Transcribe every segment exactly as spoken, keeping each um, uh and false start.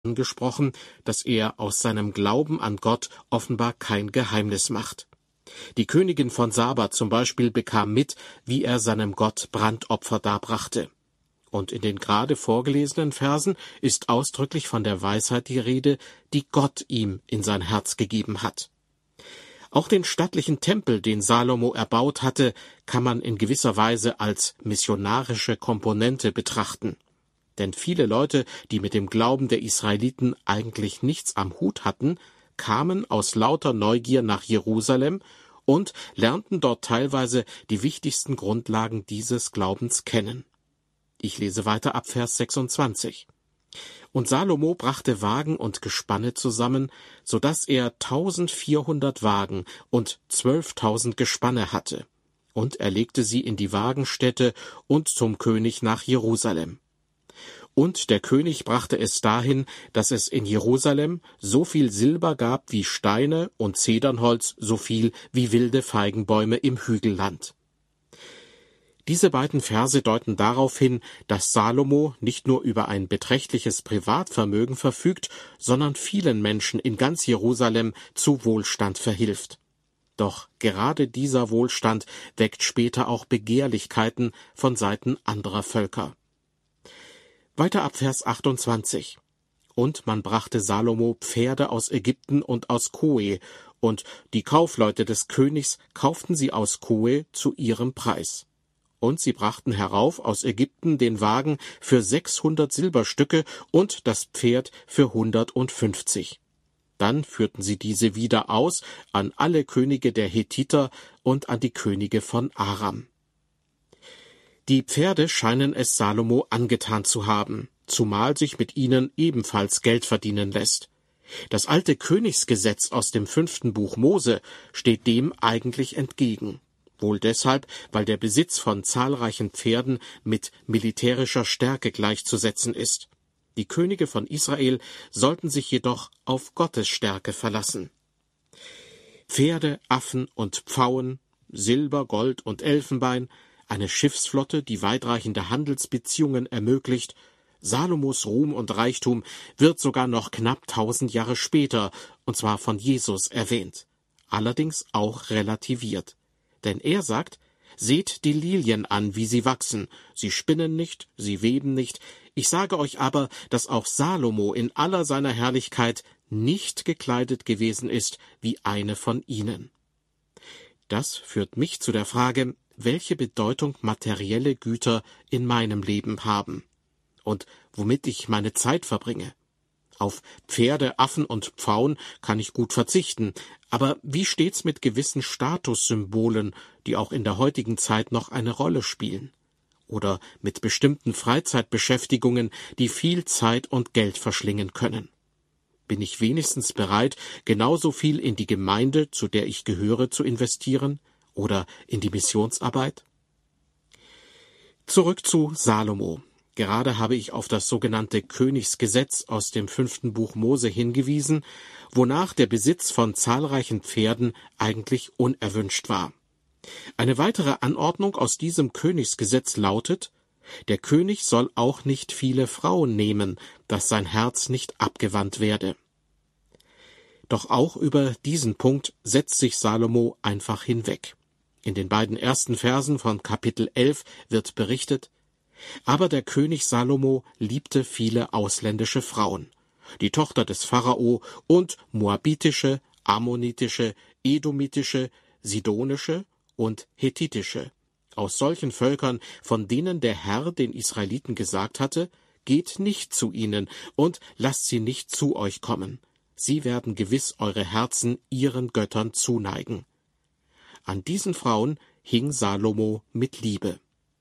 gesprochen, dass er aus seinem Glauben an Gott offenbar kein Geheimnis macht. Die Königin von Saba zum Beispiel bekam mit, wie er seinem Gott Brandopfer darbrachte. Und in den gerade vorgelesenen Versen ist ausdrücklich von der Weisheit die Rede, die Gott ihm in sein Herz gegeben hat. Auch den stattlichen Tempel, den Salomo erbaut hatte, kann man in gewisser Weise als missionarische Komponente betrachten. Denn viele Leute, die mit dem Glauben der Israeliten eigentlich nichts am Hut hatten, kamen aus lauter Neugier nach Jerusalem und lernten dort teilweise die wichtigsten Grundlagen dieses Glaubens kennen. Ich lese weiter ab Vers sechsundzwanzig. Und Salomo brachte Wagen und Gespanne zusammen, so dass er tausendvierhundert Wagen und zwölftausend Gespanne hatte. Und er legte sie in die Wagenstätte und zum König nach Jerusalem. Und der König brachte es dahin, dass es in Jerusalem so viel Silber gab wie Steine und Zedernholz so viel wie wilde Feigenbäume im Hügelland. Diese beiden Verse deuten darauf hin, dass Salomo nicht nur über ein beträchtliches Privatvermögen verfügt, sondern vielen Menschen in ganz Jerusalem zu Wohlstand verhilft. Doch gerade dieser Wohlstand weckt später auch Begehrlichkeiten von Seiten anderer Völker. Weiter ab Vers achtundzwanzig. Und man brachte Salomo Pferde aus Ägypten und aus Koe, und die Kaufleute des Königs kauften sie aus Koe zu ihrem Preis. Und sie brachten herauf aus Ägypten den Wagen für sechshundert Silberstücke und das Pferd für hundertfünfzig. Dann führten sie diese wieder aus an alle Könige der Hethiter und an die Könige von Aram. Die Pferde scheinen es Salomo angetan zu haben, zumal sich mit ihnen ebenfalls Geld verdienen lässt. Das alte Königsgesetz aus dem fünften Buch Mose steht dem eigentlich entgegen. Wohl deshalb, weil der Besitz von zahlreichen Pferden mit militärischer Stärke gleichzusetzen ist. Die Könige von Israel sollten sich jedoch auf Gottes Stärke verlassen. Pferde, Affen und Pfauen, Silber, Gold und Elfenbein, eine Schiffsflotte, die weitreichende Handelsbeziehungen ermöglicht, Salomos Ruhm und Reichtum wird sogar noch knapp tausend Jahre später, und zwar von Jesus, erwähnt. Allerdings auch relativiert. Denn er sagt, seht die Lilien an, wie sie wachsen, sie spinnen nicht, sie weben nicht, ich sage euch aber, dass auch Salomo in aller seiner Herrlichkeit nicht gekleidet gewesen ist wie eine von ihnen. Das führt mich zu der Frage, welche Bedeutung materielle Güter in meinem Leben haben und womit ich meine Zeit verbringe. Auf Pferde, Affen und Pfauen kann ich gut verzichten, aber wie steht's mit gewissen Statussymbolen, die auch in der heutigen Zeit noch eine Rolle spielen? Oder mit bestimmten Freizeitbeschäftigungen, die viel Zeit und Geld verschlingen können? Bin ich wenigstens bereit, genauso viel in die Gemeinde, zu der ich gehöre, zu investieren? Oder in die Missionsarbeit? Zurück zu Salomo. Gerade habe ich auf das sogenannte Königsgesetz aus dem fünften Buch Mose hingewiesen, wonach der Besitz von zahlreichen Pferden eigentlich unerwünscht war. Eine weitere Anordnung aus diesem Königsgesetz lautet, der König soll auch nicht viele Frauen nehmen, dass sein Herz nicht abgewandt werde. Doch auch über diesen Punkt setzt sich Salomo einfach hinweg. In den beiden ersten Versen von Kapitel elf wird berichtet, aber der König Salomo liebte viele ausländische Frauen, die Tochter des Pharao und moabitische, ammonitische, edomitische, sidonische und hethitische, aus solchen Völkern, von denen der Herr den Israeliten gesagt hatte, geht nicht zu ihnen und lasst sie nicht zu euch kommen. Sie werden gewiss eure Herzen ihren Göttern zuneigen. An diesen Frauen hing Salomo mit Liebe.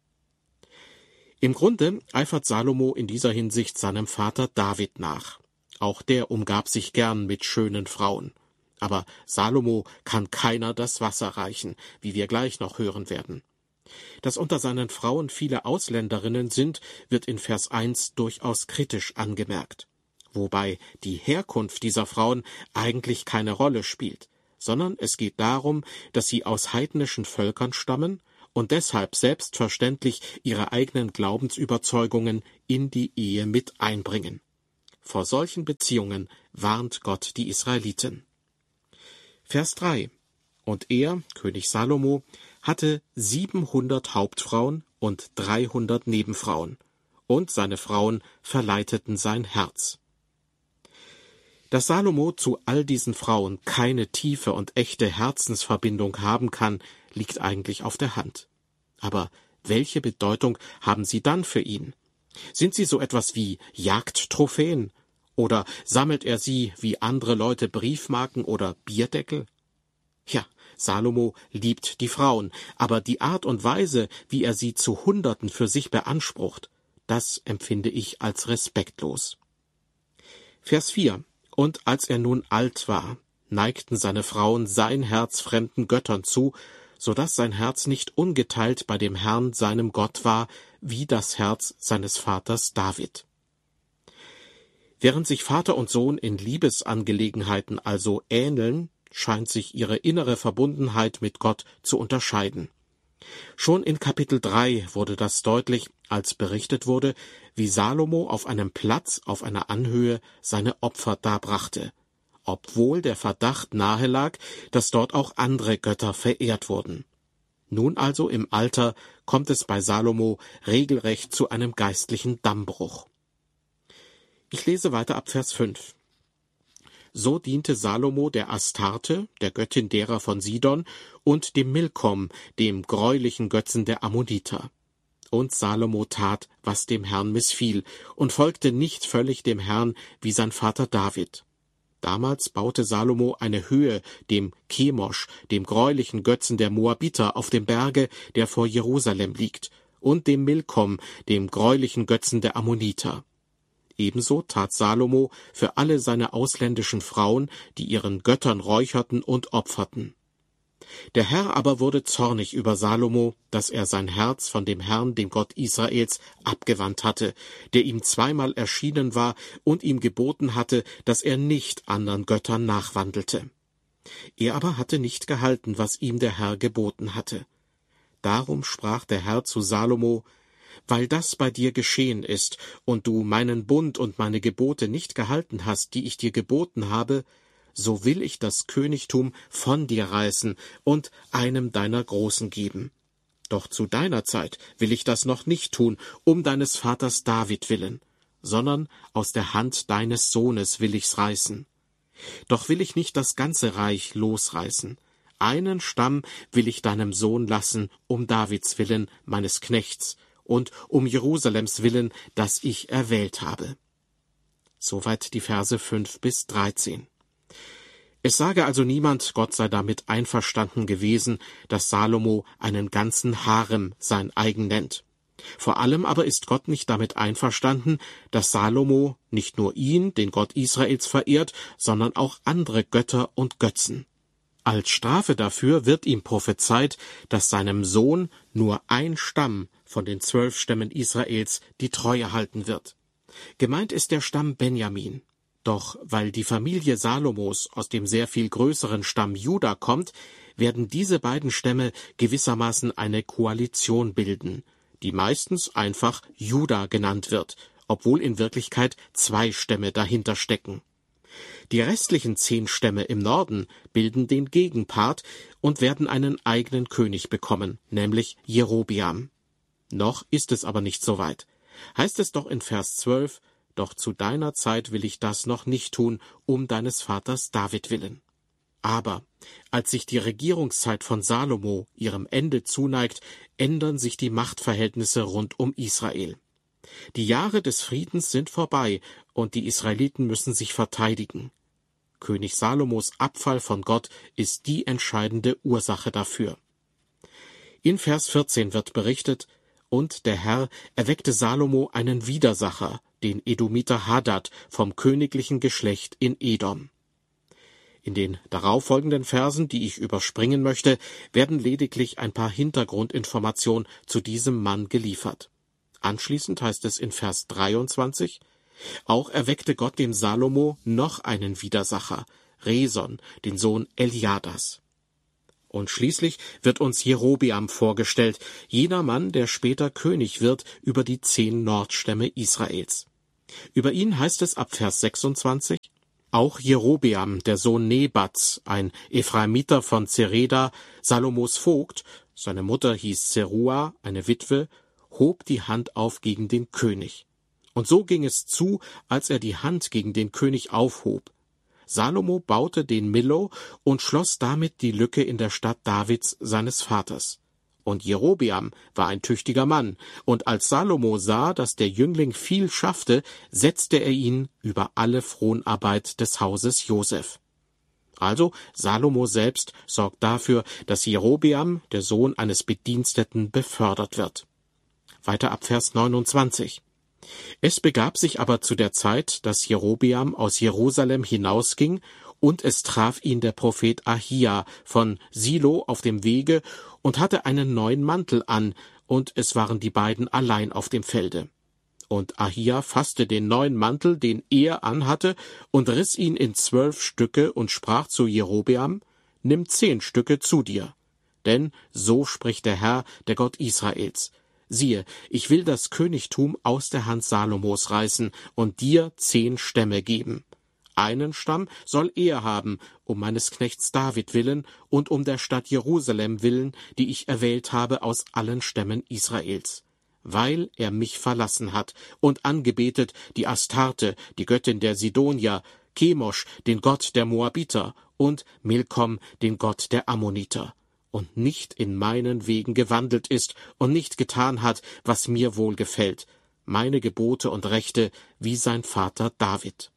Im Grunde eifert Salomo in dieser Hinsicht seinem Vater David nach. Auch der umgab sich gern mit schönen Frauen. Aber Salomo kann keiner das Wasser reichen, wie wir gleich noch hören werden. Dass unter seinen Frauen viele Ausländerinnen sind, wird in Vers eins durchaus kritisch angemerkt. Wobei die Herkunft dieser Frauen eigentlich keine Rolle spielt, sondern es geht darum, dass sie aus heidnischen Völkern stammen und deshalb selbstverständlich ihre eigenen Glaubensüberzeugungen in die Ehe mit einbringen. Vor solchen Beziehungen warnt Gott die Israeliten. Vers drei. Und er, König Salomo, hatte siebenhundert Hauptfrauen und dreihundert Nebenfrauen, und seine Frauen verleiteten sein Herz. Dass Salomo zu all diesen Frauen keine tiefe und echte Herzensverbindung haben kann, liegt eigentlich auf der Hand. Aber welche Bedeutung haben sie dann für ihn? Sind sie so etwas wie Jagdtrophäen? Oder sammelt er sie wie andere Leute Briefmarken oder Bierdeckel? Ja, Salomo liebt die Frauen, aber die Art und Weise, wie er sie zu Hunderten für sich beansprucht, das empfinde ich als respektlos. Vers vier. Und als er nun alt war, neigten seine Frauen sein Herz fremden Göttern zu, so dass sein Herz nicht ungeteilt bei dem Herrn seinem Gott war, wie das Herz seines Vaters David. Während sich Vater und Sohn in Liebesangelegenheiten also ähneln, scheint sich ihre innere Verbundenheit mit Gott zu unterscheiden. Schon in Kapitel drei wurde das deutlich, als berichtet wurde, wie Salomo auf einem Platz auf einer Anhöhe seine Opfer darbrachte, obwohl der Verdacht nahe lag, dass dort auch andere Götter verehrt wurden. Nun also im Alter kommt es bei Salomo regelrecht zu einem geistlichen Dammbruch. Ich lese weiter ab Vers fünf. So diente Salomo der Astarte, der Göttin derer von Sidon, und dem Milkom, dem greulichen Götzen der Ammoniter. Und Salomo tat, was dem Herrn missfiel, und folgte nicht völlig dem Herrn wie sein Vater David. Damals baute Salomo eine Höhe dem Chemosh, dem greulichen Götzen der Moabiter, auf dem Berge, der vor Jerusalem liegt, und dem Milkom, dem greulichen Götzen der Ammoniter. Ebenso tat Salomo für alle seine ausländischen Frauen, die ihren Göttern räucherten und opferten. Der Herr aber wurde zornig über Salomo, dass er sein Herz von dem Herrn, dem Gott Israels, abgewandt hatte, der ihm zweimal erschienen war und ihm geboten hatte, dass er nicht anderen Göttern nachwandelte. Er aber hatte nicht gehalten, was ihm der Herr geboten hatte. Darum sprach der Herr zu Salomo: Weil das bei dir geschehen ist und du meinen Bund und meine Gebote nicht gehalten hast, die ich dir geboten habe, so will ich das Königtum von dir reißen und einem deiner Großen geben. Doch zu deiner Zeit will ich das noch nicht tun, um deines Vaters David willen, sondern aus der Hand deines Sohnes will ich's reißen. Doch will ich nicht das ganze Reich losreißen. Einen Stamm will ich deinem Sohn lassen, um Davids willen, meines Knechts, und um Jerusalems willen, das ich erwählt habe. Soweit die Verse fünf bis dreizehn. Es sage also niemand, Gott sei damit einverstanden gewesen, dass Salomo einen ganzen Harem sein eigen nennt. Vor allem aber ist Gott nicht damit einverstanden, dass Salomo nicht nur ihn, den Gott Israels, verehrt, sondern auch andere Götter und Götzen. Als Strafe dafür wird ihm prophezeit, dass seinem Sohn nur ein Stamm von den zwölf Stämmen Israels die Treue halten wird. Gemeint ist der Stamm Benjamin. Doch weil die Familie Salomos aus dem sehr viel größeren Stamm Juda kommt, werden diese beiden Stämme gewissermaßen eine Koalition bilden, die meistens einfach Juda genannt wird, obwohl in Wirklichkeit zwei Stämme dahinter stecken. Die restlichen zehn Stämme im Norden bilden den Gegenpart und werden einen eigenen König bekommen, nämlich Jerobiam. Noch ist es aber nicht so weit. Heißt es doch in Vers zwölf, doch zu deiner Zeit will ich das noch nicht tun, um deines Vaters David willen. Aber als sich die Regierungszeit von Salomo ihrem Ende zuneigt, ändern sich die Machtverhältnisse rund um Israel. Die Jahre des Friedens sind vorbei und die Israeliten müssen sich verteidigen. König Salomos Abfall von Gott ist die entscheidende Ursache dafür. In Vers vierzehn wird berichtet: Und der Herr erweckte Salomo einen Widersacher, den Edomiter Hadad, vom königlichen Geschlecht in Edom. In den darauffolgenden Versen, die ich überspringen möchte, werden lediglich ein paar Hintergrundinformationen zu diesem Mann geliefert. Anschließend heißt es in Vers dreiundzwanzig, auch erweckte Gott dem Salomo noch einen Widersacher, Reson, den Sohn Eliadas. Und schließlich wird uns Jerobiam vorgestellt, jener Mann, der später König wird über die zehn Nordstämme Israels. Über ihn heißt es ab Vers sechsundzwanzig: Auch Jerobeam, der Sohn Nebats, ein Ephraimiter von Zereda, Salomos Vogt, seine Mutter hieß Zerua, eine Witwe, hob die Hand auf gegen den König. Und so ging es zu, als er die Hand gegen den König aufhob. Salomo baute den Millo und schloss damit die Lücke in der Stadt Davids, seines Vaters. Und Jerobeam war ein tüchtiger Mann, und als Salomo sah, dass der Jüngling viel schaffte, setzte er ihn über alle Fronarbeit des Hauses Joseph. Also Salomo selbst sorgt dafür, dass Jerobeam, der Sohn eines Bediensteten, befördert wird. Weiter ab Vers neunundzwanzig. Es begab sich aber zu der Zeit, dass Jerobeam aus Jerusalem hinausging, und es traf ihn der Prophet Ahia von Silo auf dem Wege und hatte einen neuen Mantel an, und es waren die beiden allein auf dem Felde. Und Ahia fasste den neuen Mantel, den er anhatte, und riss ihn in zwölf Stücke und sprach zu Jerobeam: Nimm zehn Stücke zu dir. Denn so spricht der Herr, der Gott Israels: Siehe, ich will das Königtum aus der Hand Salomos reißen und dir zehn Stämme geben. Einen Stamm soll er haben, um meines Knechts David willen und um der Stadt Jerusalem willen, die ich erwählt habe aus allen Stämmen Israels, weil er mich verlassen hat und angebetet die Astarte, die Göttin der Sidonier, Chemosh, den Gott der Moabiter, und Milkom, den Gott der Ammoniter, und nicht in meinen Wegen gewandelt ist und nicht getan hat, was mir wohlgefällt, meine Gebote und Rechte, wie sein Vater David.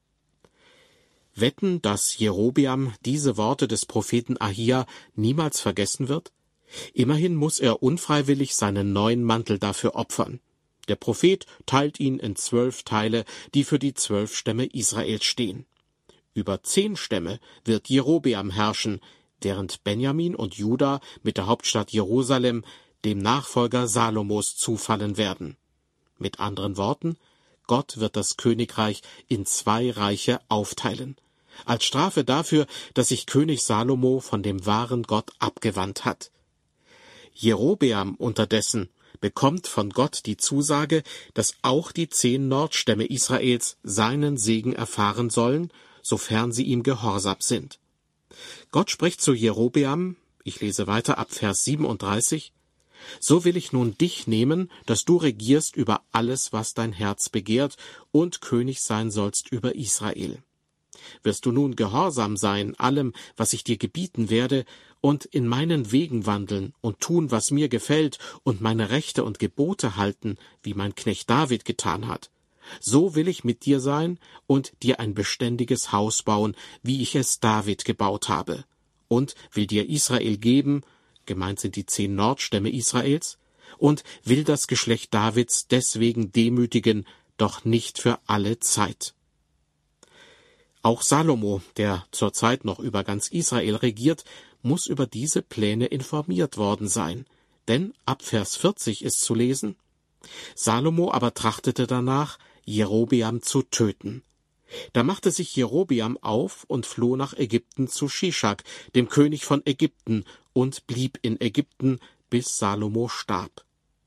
Wetten, dass Jerobeam diese Worte des Propheten Ahia niemals vergessen wird? Immerhin muss er unfreiwillig seinen neuen Mantel dafür opfern. Der Prophet teilt ihn in zwölf Teile, die für die zwölf Stämme Israels stehen. Über zehn Stämme wird Jerobeam herrschen, während Benjamin und Juda mit der Hauptstadt Jerusalem dem Nachfolger Salomos zufallen werden. Mit anderen Worten, Gott wird das Königreich in zwei Reiche aufteilen, als Strafe dafür, dass sich König Salomo von dem wahren Gott abgewandt hat. Jerobeam unterdessen bekommt von Gott die Zusage, dass auch die zehn Nordstämme Israels seinen Segen erfahren sollen, sofern sie ihm gehorsam sind. Gott spricht zu Jerobeam, ich lese weiter ab Vers siebenunddreißig, So will ich nun dich nehmen, dass du regierst über alles, was dein Herz begehrt, und König sein sollst über Israel. Wirst du nun gehorsam sein allem, was ich dir gebieten werde, und in meinen Wegen wandeln und tun, was mir gefällt, und meine Rechte und Gebote halten, wie mein Knecht David getan hat, so will ich mit dir sein und dir ein beständiges Haus bauen, wie ich es David gebaut habe, und will dir Israel geben, gemeint sind die zehn Nordstämme Israels, und will das Geschlecht Davids deswegen demütigen, doch nicht für alle Zeit. Auch Salomo, der zurzeit noch über ganz Israel regiert, muss über diese Pläne informiert worden sein, denn ab Vers vierzig ist zu lesen: Salomo aber trachtete danach, Jerobeam zu töten. Da machte sich Jerobeam auf und floh nach Ägypten zu Shischak, dem König von Ägypten, und blieb in Ägypten, bis Salomo starb.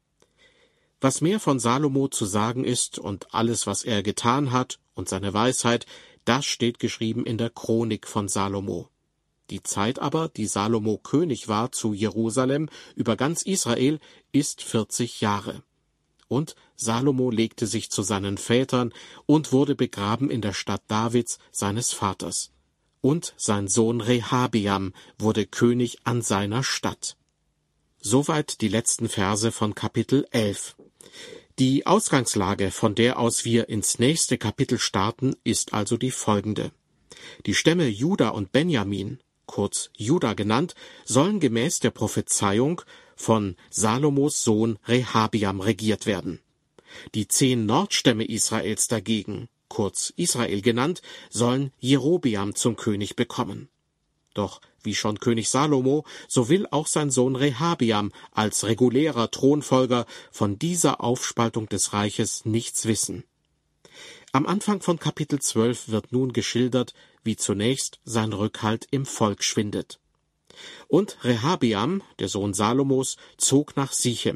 Was mehr von Salomo zu sagen ist und alles, was er getan hat und seine Weisheit, das steht geschrieben in der Chronik von Salomo. Die Zeit aber, die Salomo König war zu Jerusalem über ganz Israel, ist vierzig Jahre. Und Salomo legte sich zu seinen Vätern und wurde begraben in der Stadt Davids, seines Vaters. Und sein Sohn Rehabeam wurde König an seiner Stadt. Soweit die letzten Verse von Kapitel elf. Die Ausgangslage, von der aus wir ins nächste Kapitel starten, ist also die folgende. Die Stämme Juda und Benjamin, kurz Juda genannt, sollen gemäß der Prophezeiung von Salomos Sohn Rehabeam regiert werden. Die zehn Nordstämme Israels dagegen, kurz Israel genannt, sollen Jerobeam zum König bekommen. Doch wie schon König Salomo, so will auch sein Sohn Rehabeam als regulärer Thronfolger von dieser Aufspaltung des Reiches nichts wissen. Am Anfang von Kapitel zwölf wird nun geschildert, wie zunächst sein Rückhalt im Volk schwindet. Und Rehabeam, der Sohn Salomos, zog nach Sichem,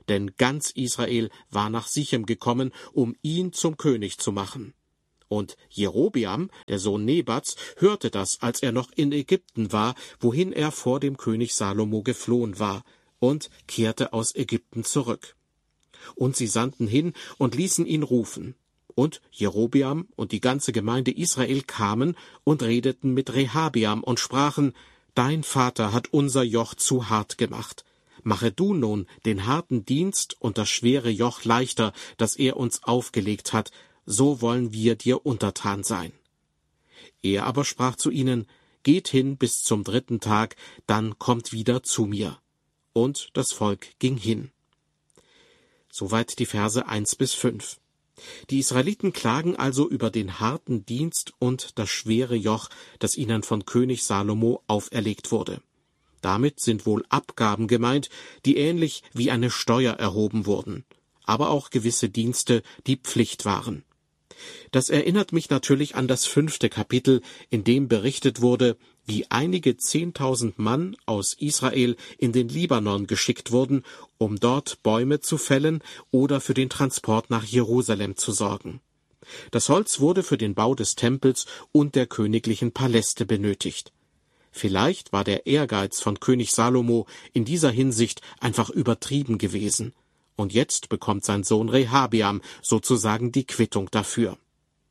denn ganz Israel war nach Sichem gekommen, um ihn zum König zu machen. Und Jerobeam, der Sohn Nebats, hörte das, als er noch in Ägypten war, wohin er vor dem König Salomo geflohen war, und kehrte aus Ägypten zurück. Und sie sandten hin und ließen ihn rufen. Und Jerobeam und die ganze Gemeinde Israel kamen und redeten mit Rehabeam und sprachen: Dein Vater hat unser Joch zu hart gemacht. Mache du nun den harten Dienst und das schwere Joch leichter, das er uns aufgelegt hat, so wollen wir dir untertan sein. Er aber sprach zu ihnen: Geht hin bis zum dritten Tag, dann kommt wieder zu mir. Und das Volk ging hin. Soweit die Verse eins bis fünf. Die Israeliten klagen also über den harten Dienst und das schwere Joch, das ihnen von König Salomo auferlegt wurde. Damit sind wohl Abgaben gemeint, die ähnlich wie eine Steuer erhoben wurden, aber auch gewisse Dienste, die Pflicht waren. Das erinnert mich natürlich an das fünfte Kapitel, in dem berichtet wurde, wie einige zehntausend Mann aus Israel in den Libanon geschickt wurden, um dort Bäume zu fällen oder für den Transport nach Jerusalem zu sorgen. Das Holz wurde für den Bau des Tempels und der königlichen Paläste benötigt. Vielleicht war der Ehrgeiz von König Salomo in dieser Hinsicht einfach übertrieben gewesen. Und jetzt bekommt sein Sohn Rehabeam sozusagen die Quittung dafür.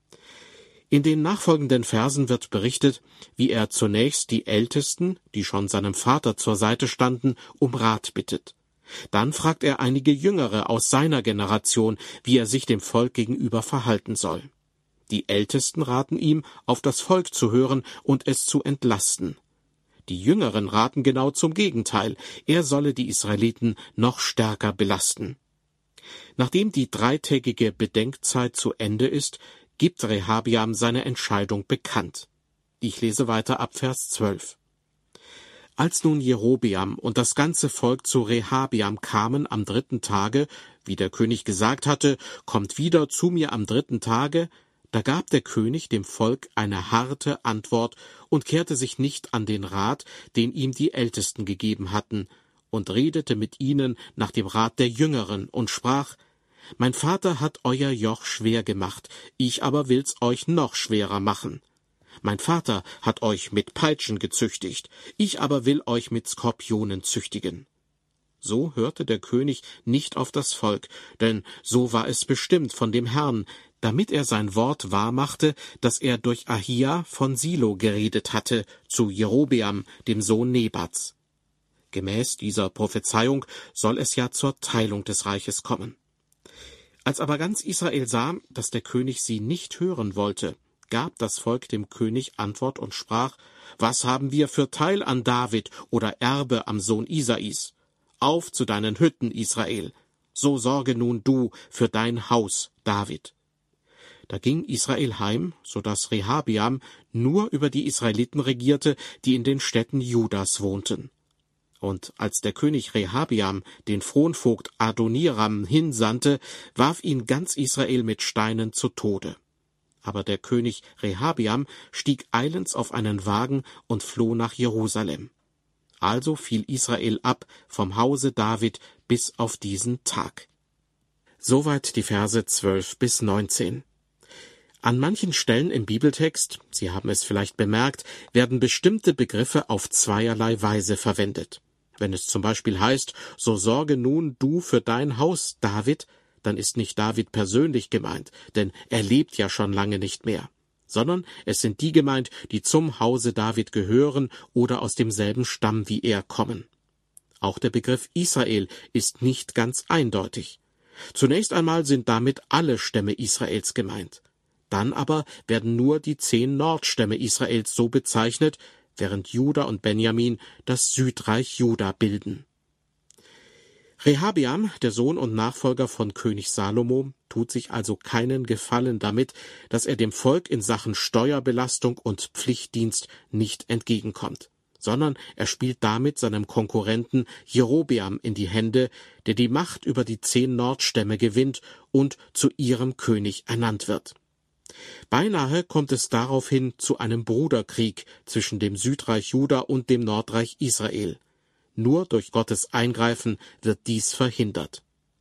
In den nachfolgenden Versen wird berichtet, wie er zunächst die Ältesten, die schon seinem Vater zur Seite standen, um Rat bittet. Dann fragt er einige Jüngere aus seiner Generation, wie er sich dem Volk gegenüber verhalten soll. Die Ältesten raten ihm, auf das Volk zu hören und es zu entlasten. Die Jüngeren raten genau zum Gegenteil, er solle die Israeliten noch stärker belasten. Nachdem die dreitägige Bedenkzeit zu Ende ist, gibt Rehabeam seine Entscheidung bekannt. Ich lese weiter ab Vers zwölf. Als nun Jerobeam und das ganze Volk zu Rehabeam kamen am dritten Tage, wie der König gesagt hatte, kommt wieder zu mir am dritten Tage, da gab der König dem Volk eine harte Antwort und kehrte sich nicht an den Rat, den ihm die Ältesten gegeben hatten, und redete mit ihnen nach dem Rat der Jüngeren und sprach: Mein Vater hat euer Joch schwer gemacht, ich aber will's euch noch schwerer machen. Mein Vater hat euch mit Peitschen gezüchtigt, ich aber will euch mit Skorpionen züchtigen. So hörte der König nicht auf das Volk, denn so war es bestimmt von dem Herrn, damit er sein Wort wahrmachte, das er durch Ahia von Silo geredet hatte, zu Jerobeam, dem Sohn Nebats. Gemäß dieser Prophezeiung soll es ja zur Teilung des Reiches kommen. Als aber ganz Israel sah, dass der König sie nicht hören wollte, gab das Volk dem König Antwort und sprach: Was haben wir für Teil an David oder Erbe am Sohn Isais? Auf zu deinen Hütten, Israel! So sorge nun du für dein Haus, David. Da ging Israel heim, so dass Rehabeam nur über die Israeliten regierte, die in den Städten Judas wohnten. Und als der König Rehabeam den Fronvogt Adoniram hinsandte, warf ihn ganz Israel mit Steinen zu Tode. Aber der König Rehabeam stieg eilends auf einen Wagen und floh nach Jerusalem. Also fiel Israel ab vom Hause David bis auf diesen Tag. Soweit die Verse zwölf bis neunzehn. An manchen Stellen im Bibeltext, Sie haben es vielleicht bemerkt, werden bestimmte Begriffe auf zweierlei Weise verwendet. Wenn es zum Beispiel heißt, so sorge nun du für dein Haus, David, dann ist nicht David persönlich gemeint, denn er lebt ja schon lange nicht mehr, sondern es sind die gemeint, die zum Hause David gehören oder aus demselben Stamm wie er kommen. Auch der Begriff Israel ist nicht ganz eindeutig. Zunächst einmal sind damit alle Stämme Israels gemeint. Dann aber werden nur die zehn Nordstämme Israels so bezeichnet, während Juda und Benjamin das Südreich Juda bilden. Rehabeam, der Sohn und Nachfolger von König Salomo, tut sich also keinen Gefallen damit, dass er dem Volk in Sachen Steuerbelastung und Pflichtdienst nicht entgegenkommt, sondern er spielt damit seinem Konkurrenten Jerobeam in die Hände, der die Macht über die zehn Nordstämme gewinnt und zu ihrem König ernannt wird. Beinahe kommt es daraufhin zu einem Bruderkrieg zwischen dem Südreich Juda und dem Nordreich Israel. Nur durch Gottes Eingreifen wird dies verhindert.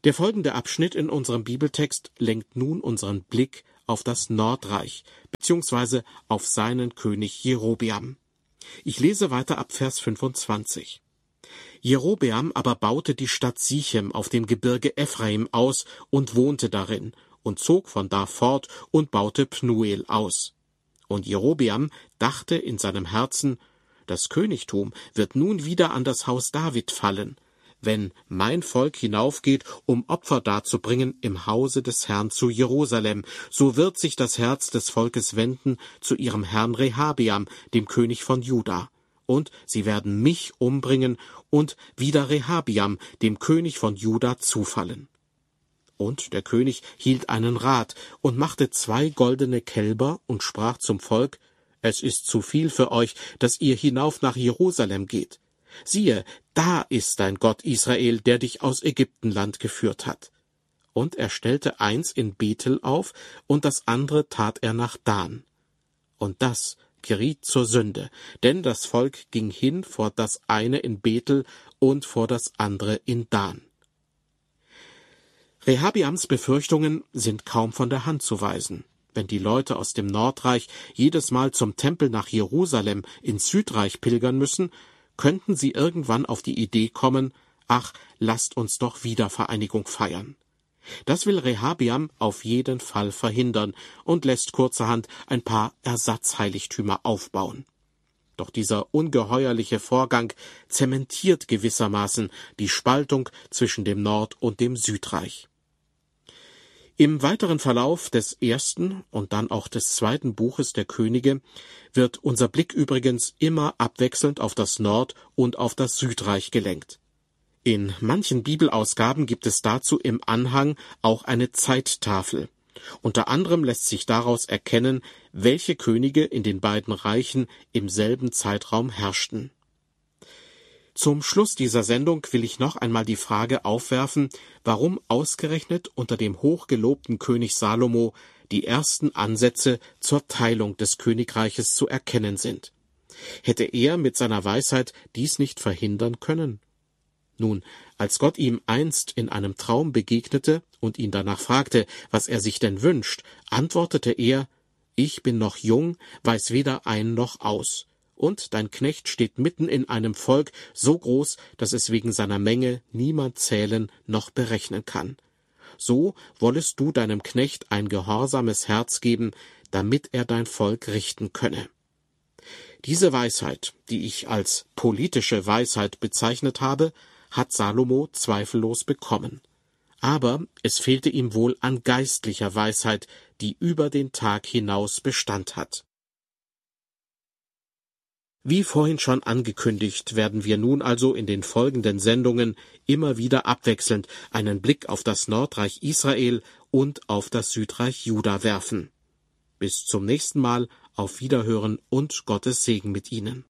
Der folgende Abschnitt in unserem Bibeltext lenkt nun unseren Blick auf das Nordreich, beziehungsweise auf seinen König Jerobeam. Ich lese weiter ab Vers fünfundzwanzig. Jerobeam aber baute die Stadt Sichem auf dem Gebirge Ephraim aus und wohnte darin und zog von da fort und baute Pnuel aus. Und Jerobeam dachte in seinem Herzen, das Königtum wird nun wieder an das Haus David fallen, wenn mein Volk hinaufgeht, um Opfer darzubringen im Hause des Herrn zu Jerusalem, so wird sich das Herz des Volkes wenden zu ihrem Herrn Rehabeam, dem König von Juda. Und sie werden mich umbringen und wieder Rehabeam, dem König von Juda, zufallen. Und der König hielt einen Rat und machte zwei goldene Kälber und sprach zum Volk, es ist zu viel für euch, dass ihr hinauf nach Jerusalem geht. Siehe, da ist dein Gott Israel, der dich aus Ägyptenland geführt hat. Und er stellte eins in Bethel auf, und das andere tat er nach Dan. Und das geriet zur Sünde, denn das Volk ging hin vor das eine in Bethel und vor das andere in Dan. Rehabeams Befürchtungen sind kaum von der Hand zu weisen. Wenn die Leute aus dem Nordreich jedes Mal zum Tempel nach Jerusalem ins Südreich pilgern müssen, könnten sie irgendwann auf die Idee kommen, ach, lasst uns doch Wiedervereinigung feiern. Das will Rehabeam auf jeden Fall verhindern und lässt kurzerhand ein paar Ersatzheiligtümer aufbauen. Doch dieser ungeheuerliche Vorgang zementiert gewissermaßen die Spaltung zwischen dem Nord- und dem Südreich. Im weiteren Verlauf des ersten und dann auch des zweiten Buches der Könige wird unser Blick übrigens immer abwechselnd auf das Nord- und auf das Südreich gelenkt. In manchen Bibelausgaben gibt es dazu im Anhang auch eine Zeittafel. Unter anderem lässt sich daraus erkennen, welche Könige in den beiden Reichen im selben Zeitraum herrschten. Zum Schluss dieser Sendung will ich noch einmal die Frage aufwerfen, warum ausgerechnet unter dem hochgelobten König Salomo die ersten Ansätze zur Teilung des Königreiches zu erkennen sind. Hätte er mit seiner Weisheit dies nicht verhindern können? Nun, als Gott ihm einst in einem Traum begegnete und ihn danach fragte, was er sich denn wünscht, antwortete er, »Ich bin noch jung, weiß weder ein noch aus. Und dein Knecht steht mitten in einem Volk so groß, dass es wegen seiner Menge niemand zählen noch berechnen kann. So wollest du deinem Knecht ein gehorsames Herz geben, damit er dein Volk richten könne.« Diese Weisheit, die ich als politische Weisheit bezeichnet habe, hat Salomo zweifellos bekommen. Aber es fehlte ihm wohl an geistlicher Weisheit, die über den Tag hinaus Bestand hat. Wie vorhin schon angekündigt, werden wir nun also in den folgenden Sendungen immer wieder abwechselnd einen Blick auf das Nordreich Israel und auf das Südreich Juda werfen. Bis zum nächsten Mal, auf Wiederhören und Gottes Segen mit Ihnen.